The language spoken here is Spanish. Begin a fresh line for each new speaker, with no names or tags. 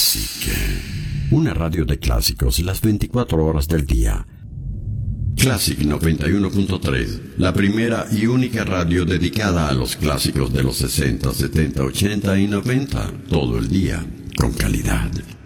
Classic. Una radio de clásicos las 24 horas del día. Classic 91.3, la primera y única radio dedicada a los clásicos de los 60, 70, 80 y 90, todo el día, con calidad.